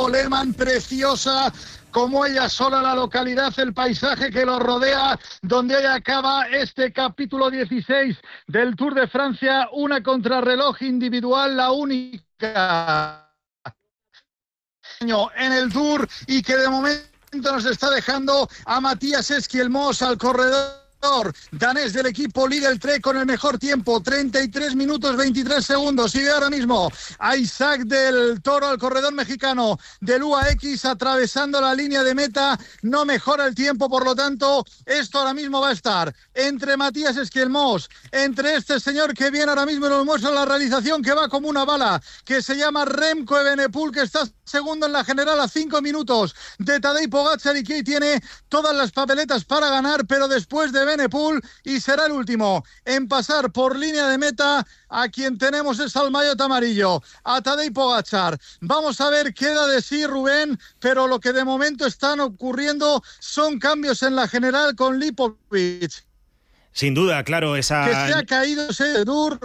Campo Lehmann, preciosa como ella sola la localidad, el paisaje que lo rodea, donde hoy acaba este capítulo 16 del Tour de Francia, una contrarreloj individual, la única en el Tour, y que de momento nos está dejando a Matías Esquielmos, al corredor danés del equipo Lidl Trek, con el mejor tiempo, 33 minutos 23 segundos. Sigue ahora mismo a Isaac del Toro, al corredor mexicano del UAX, atravesando la línea de meta. No mejora el tiempo, por lo tanto esto ahora mismo va a estar entre Matías Esquielmos, entre este señor que viene ahora mismo y nos muestra la realización, que va como una bala, que se llama Remco Evenepoel, que está segundo en la general a 5 minutos de Tadej Pogačar, y que tiene todas las papeletas para ganar, pero después de Evenepoel, y será el último en pasar por línea de meta. A quien tenemos es al maillot amarillo, a Tadej Pogačar. Vamos a ver qué da de sí Rubén, pero lo que de momento están ocurriendo son cambios en la general con Lipovic. Sin duda, claro, esa... que se ha caído ese Tour.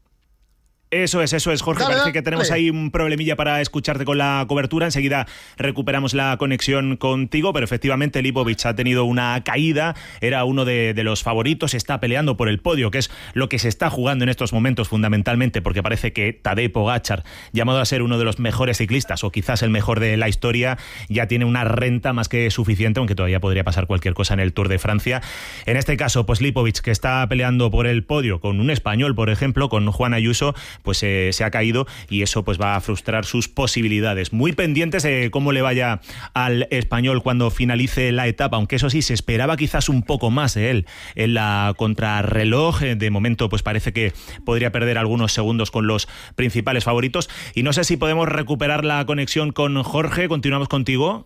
Eso es, Jorge. Parece que tenemos ahí un problemilla para escucharte con la cobertura. Enseguida recuperamos la conexión contigo, pero efectivamente Lipovic ha tenido una caída. Era uno de los favoritos, está peleando por el podio, que es lo que se está jugando en estos momentos fundamentalmente, porque parece que Tadej Pogačar, llamado a ser uno de los mejores ciclistas, o quizás el mejor de la historia, ya tiene una renta más que suficiente, aunque todavía podría pasar cualquier cosa en el Tour de Francia. En este caso, pues Lipovic, que está peleando por el podio con un español, por ejemplo, con Juan Ayuso, pues se ha caído, y eso pues va a frustrar sus posibilidades. Muy pendientes de cómo le vaya al español cuando finalice la etapa, aunque eso sí, se esperaba quizás un poco más de él en la contrarreloj. De momento pues parece que podría perder algunos segundos con los principales favoritos, y no sé si podemos recuperar la conexión con Jorge. Continuamos contigo.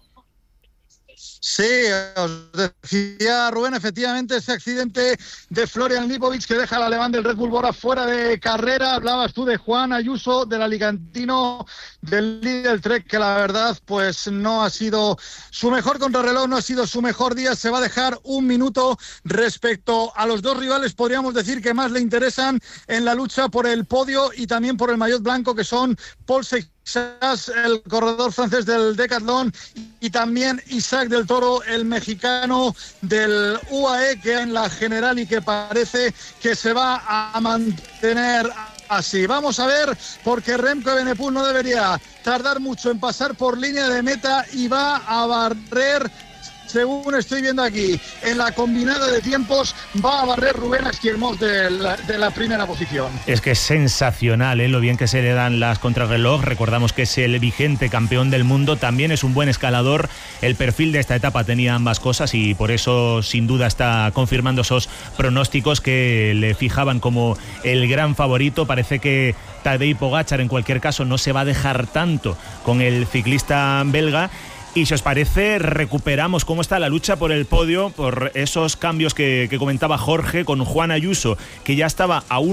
Sí, os decía Rubén, efectivamente ese accidente de Florian Lipovic que deja al alemán del Red Bull Bora fuera de carrera. Hablabas tú de Juan Ayuso, del alicantino del Lidl Trek, que la verdad pues no ha sido su mejor contrarreloj, no ha sido su mejor día. Se va a dejar un minuto respecto a los dos rivales, podríamos decir, que más le interesan en la lucha por el podio y también por el maillot blanco, que son Paul Seixas, el corredor francés del Decathlon, y también Isaac del Toro, el mexicano del UAE, que en la general y que parece que se va a mantener así. Vamos a ver, porque Remco Evenepoel no debería tardar mucho en pasar por línea de meta y va a barrer, según estoy viendo aquí, en la combinada de tiempos, va a barrer Rubén Esquielmos de la primera posición. Es que es sensacional, lo bien que se le dan las contrarreloj. Recordamos que es el vigente campeón del mundo, también es un buen escalador. El perfil de esta etapa tenía ambas cosas, y por eso sin duda está confirmando esos pronósticos que le fijaban como el gran favorito. Parece que Tadej Pogačar en cualquier caso no se va a dejar tanto con el ciclista belga. Y si os parece, recuperamos cómo está la lucha por el podio, por esos cambios que comentaba Jorge, con Juan Ayuso, que ya estaba a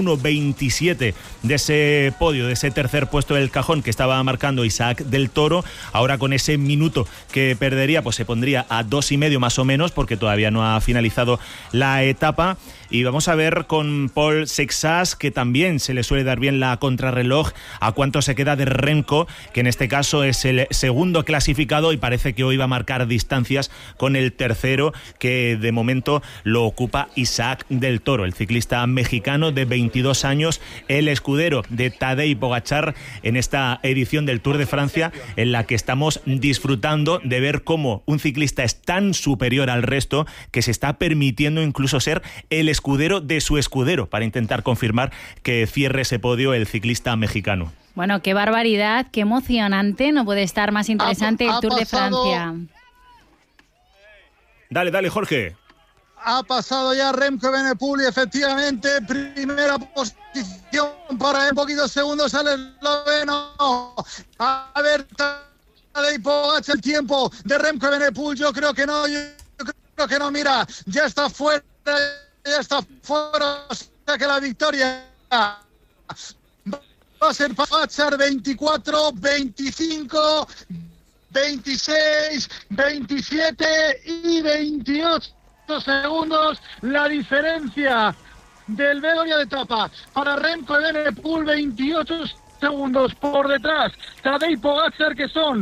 1.27 de ese podio, de ese tercer puesto del cajón que estaba marcando Isaac del Toro. Ahora con ese minuto que perdería, pues se pondría a 2,5 más o menos, porque todavía no ha finalizado la etapa. Y vamos a ver con Paul Seixas, que también se le suele dar bien la contrarreloj, a cuánto se queda de Remco, que en este caso es el segundo clasificado, y parece que hoy va a marcar distancias con el tercero, que de momento lo ocupa Isaac del Toro, el ciclista mexicano de 22 años, el escudero de Tadej Pogačar en esta edición del Tour de Francia, en la que estamos disfrutando de ver cómo un ciclista es tan superior al resto que se está permitiendo incluso ser el escudero de su escudero, para intentar confirmar que cierre ese podio el ciclista mexicano. Bueno, qué barbaridad, qué emocionante, no puede estar más interesante el Tour de Francia. Dale, Jorge. Ha pasado ya Remco Evenepoel y efectivamente primera posición para en poquitos segundos al esloveno. A ver, Tadej Pogačar, el tiempo de Remco Evenepoel, yo creo que no, mira, ya está fuera, o sea que la victoria va a ser Pogačar. 24, 25, 26, 27 y 28 segundos la diferencia del velorio de etapa para Remco Evenepoel. 28 segundos por detrás Tadej Pogačar, que son